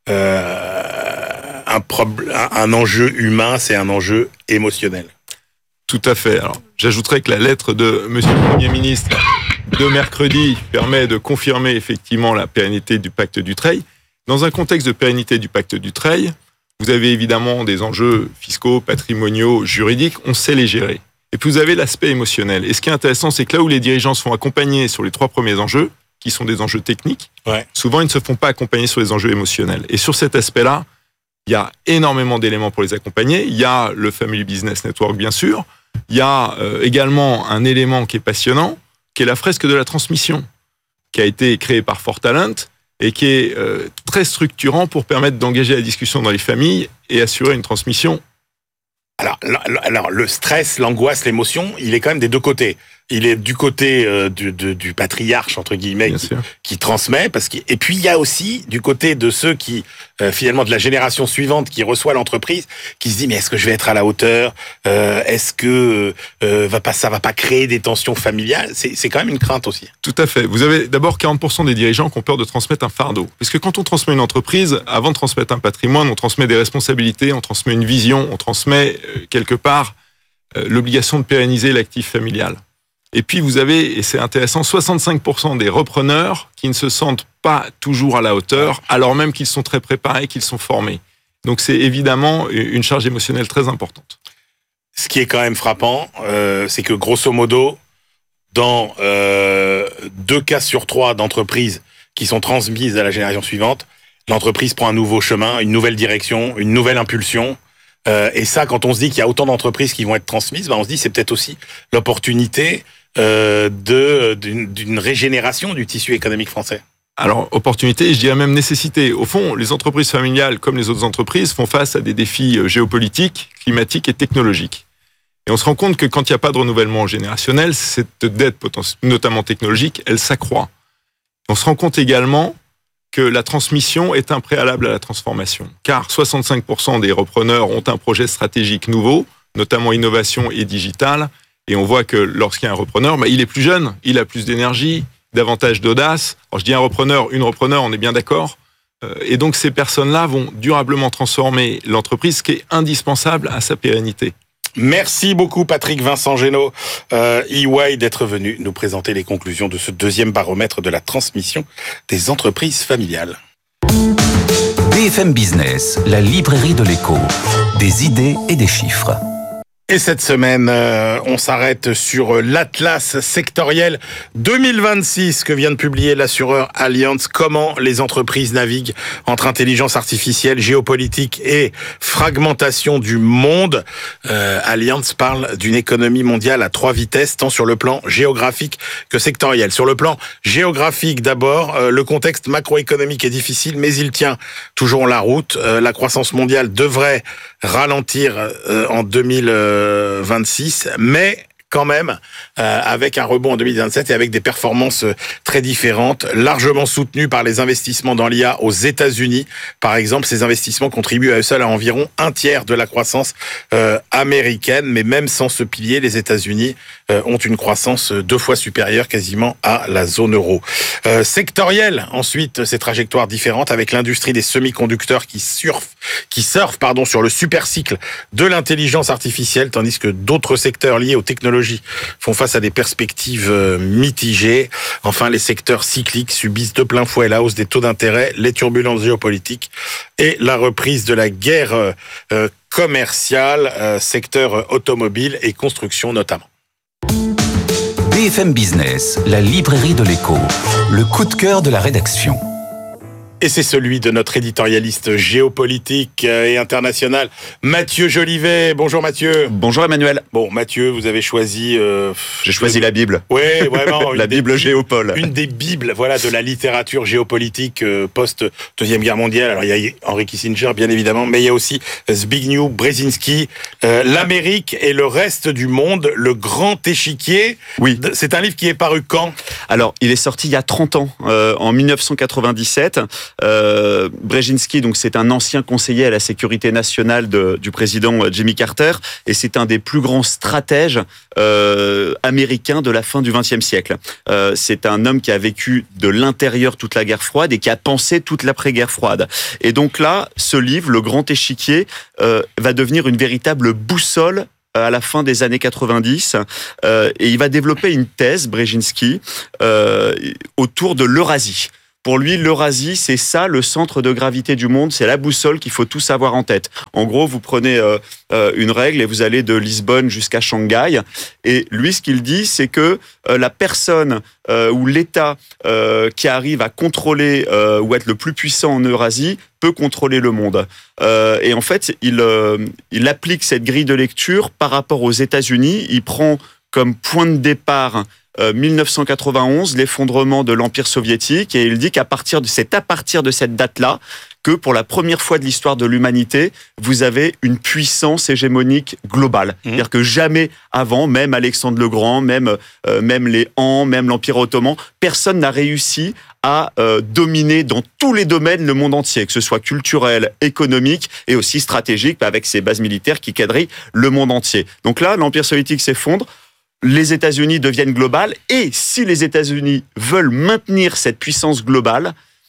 un enjeu humain, c'est un enjeu émotionnel. Tout à fait. Alors, j'ajouterais que la lettre de Monsieur le Premier ministre de mercredi permet de confirmer effectivement la pérennité du pacte Dutreil. Dans un contexte de pérennité du pacte Dutreil, vous avez évidemment des enjeux fiscaux, patrimoniaux, juridiques, on sait les gérer. Et puis vous avez l'aspect émotionnel. Et ce qui est intéressant, c'est que là où les dirigeants se font accompagner sur les 3 premiers enjeux, qui sont des enjeux techniques, souvent ils ne se font pas accompagner sur les enjeux émotionnels. Et sur cet aspect-là, il y a énormément d'éléments pour les accompagner. Il y a le Family Business Network, bien sûr. Il y a également un élément qui est passionnant, qui est la fresque de la transmission, qui a été créée par Fortalent et qui est très structurant pour permettre d'engager la discussion dans les familles et assurer une transmission. Alors, le stress, l'angoisse, l'émotion, il est quand même des deux côtés. Il est du côté du patriarche, entre guillemets, qui transmet, et puis il y a aussi du côté de ceux qui, finalement, de la génération suivante qui reçoit l'entreprise, qui se dit, mais est-ce que je vais être à la hauteur? Est-ce que ça va pas créer des tensions familiales? C'est quand même une crainte aussi. Tout à fait. Vous avez d'abord 40% des dirigeants qui ont peur de transmettre un fardeau. Parce que quand on transmet une entreprise, avant de transmettre un patrimoine, on transmet des responsabilités, on transmet une vision, on transmet quelque part l'obligation de pérenniser l'actif familial. Et puis vous avez, et c'est intéressant, 65% des repreneurs qui ne se sentent pas toujours à la hauteur, alors même qu'ils sont très préparés, qu'ils sont formés. Donc c'est évidemment une charge émotionnelle très importante. Ce qui est quand même frappant, c'est que grosso modo, dans 2 cas sur 3 d'entreprises qui sont transmises à la génération suivante, l'entreprise prend un nouveau chemin, une nouvelle direction, une nouvelle impulsion. Et ça, quand on se dit qu'il y a autant d'entreprises qui vont être transmises, on se dit c'est peut-être aussi l'opportunité d'une régénération du tissu économique français. Alors, opportunité, je dirais même nécessité. Au fond, les entreprises familiales, comme les autres entreprises, font face à des défis géopolitiques, climatiques et technologiques. Et on se rend compte que quand il n'y a pas de renouvellement générationnel, cette dette, notamment technologique, elle s'accroît. On se rend compte également que la transmission est un préalable à la transformation. Car 65% des repreneurs ont un projet stratégique nouveau, notamment innovation et digital. Et on voit que lorsqu'il y a un repreneur, il est plus jeune, il a plus d'énergie, davantage d'audace. Alors je dis une repreneur, on est bien d'accord. Et donc ces personnes-là vont durablement transformer l'entreprise, ce qui est indispensable à sa pérennité. Merci beaucoup Patrick Vincent Génaud, EY, d'être venu nous présenter les conclusions de ce 2e baromètre de la transmission des entreprises familiales. BFM Business, la librairie de l'écho, des idées et des chiffres. Et cette semaine, on s'arrête sur l'Atlas sectoriel 2026 que vient de publier l'assureur Allianz. Comment les entreprises naviguent entre intelligence artificielle, géopolitique et fragmentation du monde. Allianz parle d'une économie mondiale à 3 vitesses, tant sur le plan géographique que sectoriel. Sur le plan géographique, d'abord, le contexte macroéconomique est difficile, mais il tient toujours la route. La croissance mondiale devrait ralentir en 2026, mais quand même avec un rebond en 2027 et avec des performances très différentes, largement soutenues par les investissements dans l'IA aux États-Unis. Par exemple, ces investissements contribuent à eux seuls à environ 1/3 de la croissance américaine, mais même sans ce pilier, les États-Unis ont une croissance 2 fois supérieure quasiment à la zone euro. Sectoriel, ensuite, ces trajectoires différentes avec l'industrie des semi-conducteurs qui surfe sur le super cycle de l'intelligence artificielle, tandis que d'autres secteurs liés aux technologies font face à des perspectives mitigées. Enfin, les secteurs cycliques subissent de plein fouet la hausse des taux d'intérêt, les turbulences géopolitiques et la reprise de la guerre commerciale, secteur automobile et construction notamment. BFM Business, la librairie de l'écho, le coup de cœur de la rédaction. Et c'est celui de notre éditorialiste géopolitique et international, Mathieu Jolivet. Bonjour Mathieu. Bonjour Emmanuel. Bon, Mathieu, vous avez choisi... J'ai choisi la Bible. Oui, vraiment. La Bible Géopole. Une des bibles, de la littérature géopolitique post-Deuxième Guerre mondiale. Alors, il y a Henry Kissinger, bien évidemment, mais il y a aussi Zbigniew Brzezinski, L'Amérique et le reste du monde, le grand échiquier. Oui. C'est un livre qui est paru quand ? Alors, il est sorti il y a 30 ans, en 1997. Brzezinski, donc c'est un ancien conseiller à la sécurité nationale du président Jimmy Carter, et c'est un des plus grands stratèges américains de la fin du XXe siècle. C'est un homme qui a vécu de l'intérieur toute la guerre froide et qui a pensé toute l'après-guerre froide. Et donc là, ce livre, Le Grand Échiquier, va devenir une véritable boussole à la fin des années 90, et il va développer une thèse, Brzezinski, autour de l'Eurasie. Pour lui, l'Eurasie, c'est ça, le centre de gravité du monde, c'est la boussole qu'il faut tous avoir en tête. En gros, vous prenez une règle et vous allez de Lisbonne jusqu'à Shanghai. Et lui, ce qu'il dit, c'est que la personne ou l'État qui arrive à contrôler ou être le plus puissant en Eurasie peut contrôler le monde. Et en fait, il applique cette grille de lecture par rapport aux États-Unis. Il prend comme point de départ 1991, l'effondrement de l'Empire soviétique, et il dit qu'à partir de cette date-là que pour la première fois de l'histoire de l'humanité, vous avez une puissance hégémonique globale. C'est-à-dire que jamais avant, même Alexandre le Grand, même les Han, même l'Empire ottoman, personne n'a réussi à dominer dans tous les domaines le monde entier, que ce soit culturel, économique et aussi stratégique, avec ses bases militaires qui quadrillent le monde entier. Donc là, l'Empire soviétique s'effondre, les États-Unis deviennent globales, et si les États-Unis veulent maintenir cette puissance globale,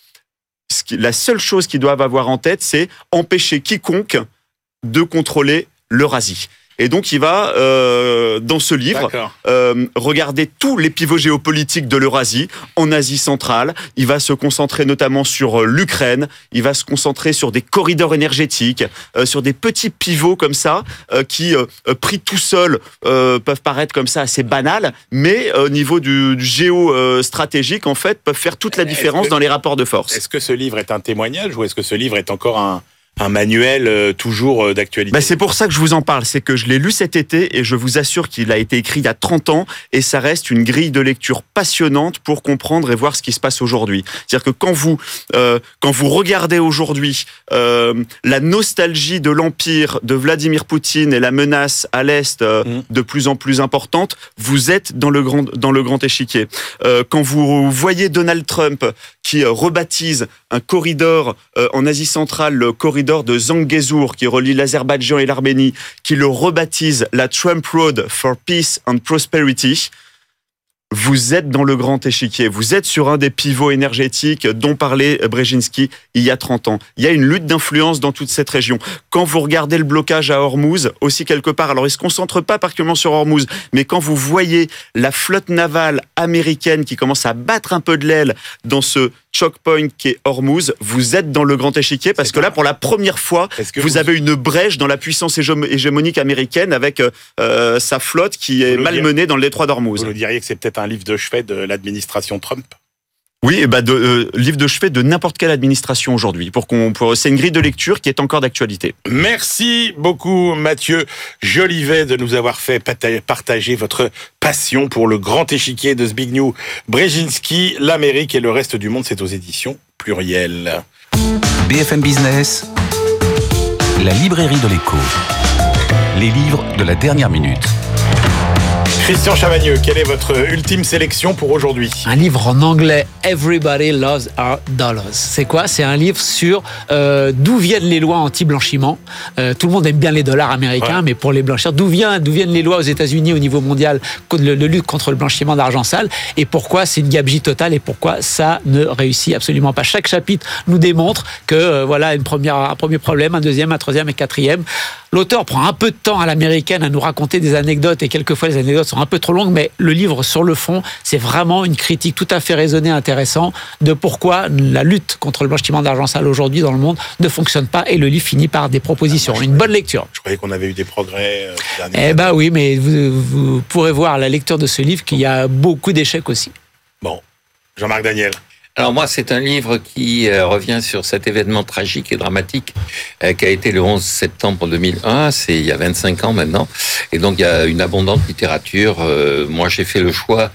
la seule chose qu'ils doivent avoir en tête, c'est empêcher quiconque de contrôler l'Eurasie. Et donc, il va, dans ce livre, regarder tous les pivots géopolitiques de l'Eurasie, en Asie centrale. Il va se concentrer notamment sur l'Ukraine. Il va se concentrer sur des corridors énergétiques, sur des petits pivots comme ça, qui, pris tout seuls, peuvent paraître comme ça assez banals, mais au niveau du géostratégique, en fait, peuvent faire toute la différence dans les rapports de force. Est-ce que ce livre est un témoignage ou est-ce que ce livre est encore un manuel toujours d'actualité? C'est pour ça que je vous en parle, c'est que je l'ai lu cet été et je vous assure qu'il a été écrit il y a 30 ans et ça reste une grille de lecture passionnante pour comprendre et voir ce qui se passe aujourd'hui. C'est-à-dire que quand vous regardez aujourd'hui la nostalgie de l'Empire de Vladimir Poutine et la menace à l'Est de plus en plus importante, vous êtes dans le grand échiquier. Quand vous voyez Donald Trump qui rebaptise un corridor en Asie centrale, le corridor de Zangezur qui relie l'Azerbaïdjan et l'Arménie, qui le rebaptise la Trump Road for Peace and Prosperity, vous êtes dans le grand échiquier. Vous êtes sur un des pivots énergétiques dont parlait Brzezinski il y a 30 ans. Il y a une lutte d'influence dans toute cette région. Quand vous regardez le blocage à Hormuz, aussi quelque part, alors il ne se concentre pas particulièrement sur Hormuz, mais quand vous voyez la flotte navale américaine qui commence à battre un peu de l'aile dans ce choke point qui est Hormuz, vous êtes dans le grand échiquier parce que là, pour la première fois, vous avez une brèche dans la puissance hégémonique américaine avec sa flotte qui est malmenée dans le détroit d'Hormuz. Vous nous diriez que c'est peut-être un livre de chevet de l'administration Trump? Oui, livre de chevet de n'importe quelle administration aujourd'hui. C'est une grille de lecture qui est encore d'actualité. Merci beaucoup Mathieu Jolivet de nous avoir fait partager votre passion pour le grand échiquier de Zbigniew Brzezinski, l'Amérique et le reste du monde. C'est aux éditions Pluriel. BFM Business, la librairie de l'écho. Les livres de la dernière minute. Christian Chavagneux, quelle est votre ultime sélection pour aujourd'hui? Un livre en anglais, Everybody Loves Our Dollars. C'est quoi? C'est un livre sur d'où viennent les lois anti-blanchiment. Tout le monde aime bien les dollars américains, mais pour les blanchir, d'où viennent les lois aux États-Unis au niveau mondial de lutte contre le blanchiment d'argent sale et pourquoi c'est une gabegie totale et pourquoi ça ne réussit absolument pas. Chaque chapitre nous démontre que voilà un premier problème, un deuxième, un troisième et quatrième. L'auteur prend un peu de temps à l'américaine à nous raconter des anecdotes et quelquefois les anecdotes sont un peu trop longues, mais le livre sur le fond, c'est vraiment une critique tout à fait raisonnée, intéressante de pourquoi la lutte contre le blanchiment d'argent sale aujourd'hui dans le monde ne fonctionne pas et le livre finit par des propositions. Une bonne lecture. Je croyais qu'on avait eu des progrès. Oui, mais vous pourrez voir à la lecture de ce livre qu'il y a beaucoup d'échecs aussi. Bon, Jean-Marc Daniel. Alors moi, c'est un livre qui revient sur cet événement tragique et dramatique qui a été le 11 septembre 2001, c'est il y a 25 ans maintenant, et donc il y a une abondante littérature. Moi, j'ai fait le choix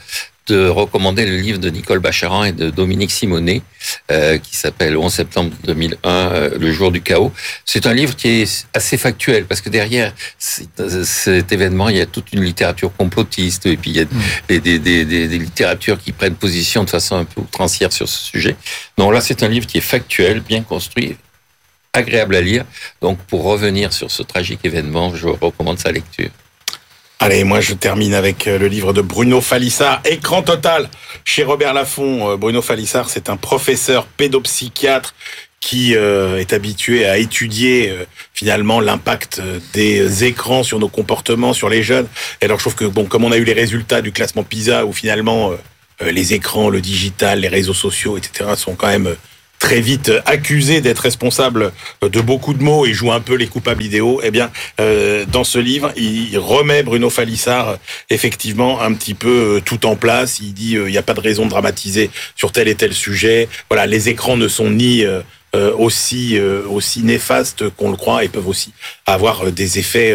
de recommander le livre de Nicole Bacharan et de Dominique Simonet, qui s'appelle 11 septembre 2001, Le jour du chaos. C'est un livre qui est assez factuel, parce que derrière cet événement, il y a toute une littérature complotiste, et puis il y a des littératures qui prennent position de façon un peu outrancière sur ce sujet. Donc là, c'est un livre qui est factuel, bien construit, agréable à lire. Donc, pour revenir sur ce tragique événement, je recommande sa lecture. Allez, moi je termine avec le livre de Bruno Falissard, Écran total, chez Robert Laffont. Bruno Falissard, c'est un professeur pédopsychiatre qui est habitué à étudier finalement l'impact des écrans sur nos comportements, sur les jeunes. Et alors je trouve que, bon, comme on a eu les résultats du classement PISA, où finalement les écrans, le digital, les réseaux sociaux, etc. sont quand même très vite accusés d'être responsables de beaucoup de maux et jouent un peu les coupables idéaux, eh bien, dans ce livre, il remet Bruno Falissard effectivement un petit peu tout en place. Il dit il n'y a pas de raison de dramatiser sur tel et tel sujet. Voilà, les écrans ne sont ni aussi néfastes qu'on le croit et peuvent aussi avoir des effets